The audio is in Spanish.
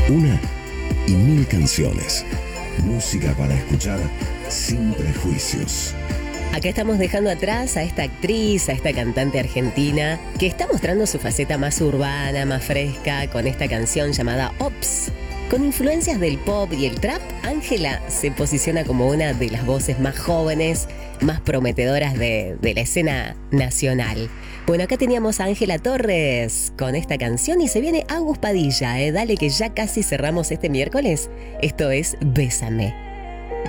Una y mil canciones. Música para escuchar sin prejuicios. Acá estamos dejando atrás a esta actriz, a esta cantante argentina, que está mostrando su faceta más urbana, más fresca, con esta canción llamada Ops. Con influencias del pop y el trap, Ángela se posiciona como una de las voces más jóvenes, más prometedoras de la escena nacional. Bueno, acá teníamos a Ángela Torres con esta canción y se viene Agus Padilla. Dale que ya casi cerramos este miércoles. Esto es Bésame.